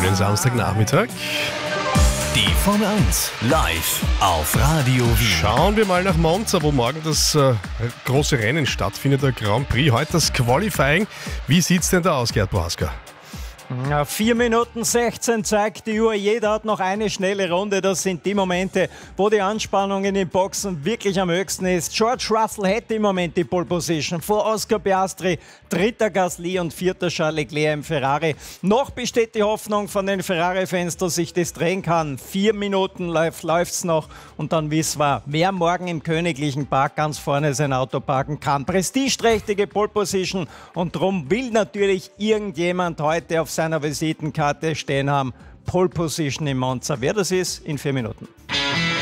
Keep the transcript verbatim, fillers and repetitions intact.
schönen Samstagnachmittag. Die Formel eins live auf Radio Wien. Schauen wir mal nach Monza, wo morgen das äh, große Rennen stattfindet, der Grand Prix. Heute das Qualifying. Wie sieht's denn da aus, Gerd Bohaska? Ja, vier Minuten sechzehn zeigt die Uhr. Jeder hat noch eine schnelle Runde. Das sind die Momente, wo die Anspannung in den Boxen wirklich am höchsten ist. George Russell hätte im Moment die Pole Position vor Oscar Piastri, dritter Gasly und vierter Charles Leclerc im Ferrari. Noch besteht die Hoffnung von den Ferrari-Fans, dass sich das drehen kann. Vier Minuten läuft es noch und dann wissen wir, wer morgen im Königlichen Park ganz vorne sein Auto parken kann. Prestigeträchtige Pole Position und darum will natürlich irgendjemand heute auf seiner Visitenkarte stehen haben. Pole Position in Monza. Wer das ist, in vier Minuten.